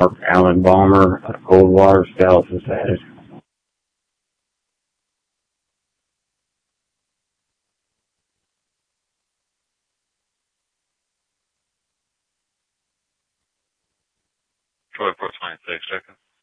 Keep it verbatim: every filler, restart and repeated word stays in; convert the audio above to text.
Alan Balmer of Coldwater, Dallas is added. twenty-four twenty-six seconds.